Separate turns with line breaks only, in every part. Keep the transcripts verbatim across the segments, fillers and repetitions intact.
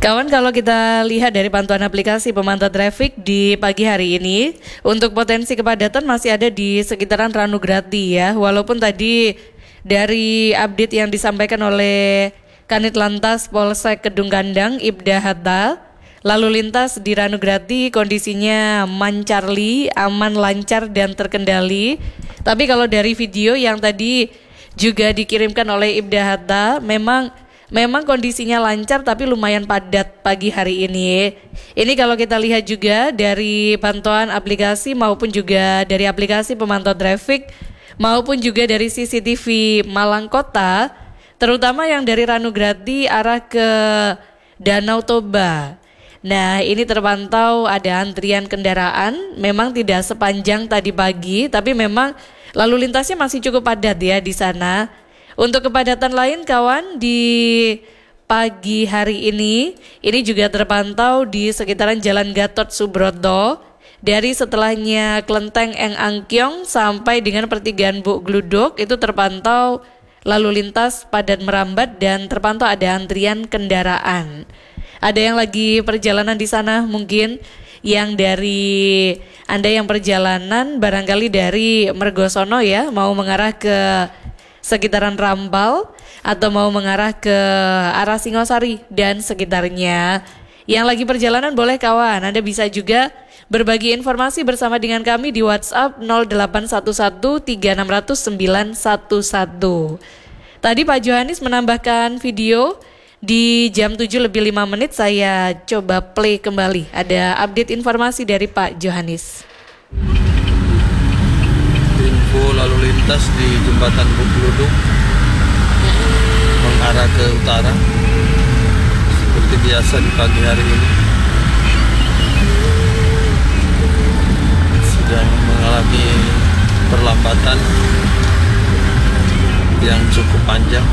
Kawan, kalau kita lihat dari pantauan aplikasi pemantau traffic di pagi hari ini, untuk potensi kepadatan masih ada di sekitaran Ranugrati ya. Walaupun tadi dari update yang disampaikan oleh Kanit Lantas Polsek Kedung Gandang, Ibda Hatta, lalu lintas di Ranugrati kondisinya mancarli, aman, lancar dan terkendali. Tapi kalau dari video yang tadi juga dikirimkan oleh Ibda Hatta, memang Memang kondisinya lancar tapi lumayan padat pagi hari ini. Ini kalau kita lihat juga dari pantauan aplikasi maupun juga dari aplikasi pemantau traffic maupun juga dari C C T V Malang Kota, terutama yang dari Ranugrati arah ke Danau Toba. Nah, ini terpantau ada antrian kendaraan, memang tidak sepanjang tadi pagi, tapi memang lalu lintasnya masih cukup padat ya di sana. Untuk kepadatan lain kawan di pagi hari ini, ini juga terpantau di sekitaran Jalan Gatot Subroto, dari setelahnya Klenteng Eng Angkyong sampai dengan pertigaan Buk Gluduk itu terpantau lalu lintas padat merambat dan terpantau ada antrian kendaraan. Ada yang lagi perjalanan di sana mungkin yang dari Anda yang perjalanan barangkali dari Mergosono ya, mau mengarah ke sekitaran Rambal atau mau mengarah ke arah Singosari dan sekitarnya. Yang lagi perjalanan boleh kawan, Anda bisa juga berbagi informasi bersama dengan kami di WhatsApp nol delapan satu satu tiga enam nol nol sembilan satu satu. Tadi Pak Johanis menambahkan video di jam tujuh lebih lima menit, saya coba play kembali. Ada update informasi dari Pak Johanis.
Info lalu lintas di jembatan Buk Gluduk mengarah ke utara seperti biasa di pagi hari ini sedang mengalami perlambatan yang cukup panjang.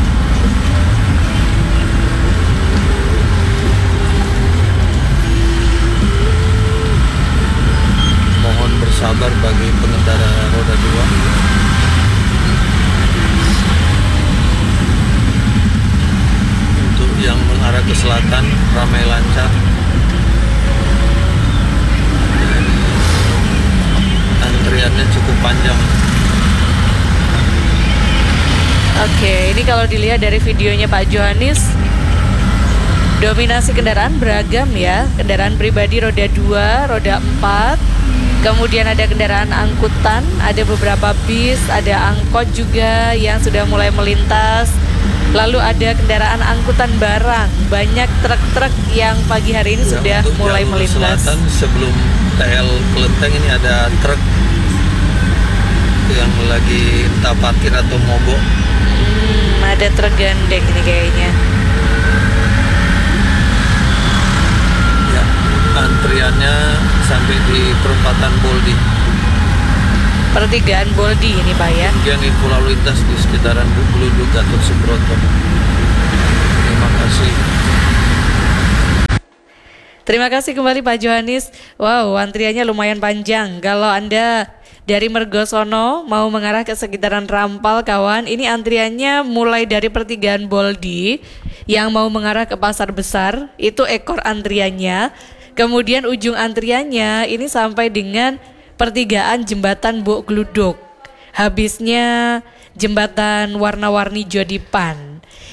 Mohon bersabar bagi pengendara roda dua. Untuk yang mengarah ke selatan ramai lancar. Dan antriannya cukup panjang.
Oke, ini kalau dilihat dari videonya Pak Johanis, dominasi kendaraan beragam ya. Kendaraan pribadi roda dua, roda empat. Kemudian ada kendaraan angkutan, ada beberapa bis, ada angkot juga yang sudah mulai melintas. Lalu ada kendaraan angkutan barang, banyak truk-truk yang pagi hari ini ya, sudah mulai melintas.
Selatan sebelum T L Kelenteng ini ada truk yang lagi entah parkir atau mogok.
Hmm, ada truk gandeng ini kayaknya.
Antriannya sampai di perempatan Boldi.
Pertigaan Boldi ini Pak ya.
Kemudian info lalu lintas di sekitaran Buk Gluduk Gatot Subroto. Terima kasih.
Terima kasih kembali Pak Johanis. Wow, antriannya lumayan panjang. Kalau Anda dari Mergosono mau mengarah ke sekitaran Rampal kawan, ini antriannya mulai dari pertigaan Boldi yang mau mengarah ke Pasar Besar, itu ekor antriannya. Kemudian ujung antriannya ini sampai dengan pertigaan jembatan Buk Gluduk. Habisnya jembatan warna-warni Jodipan.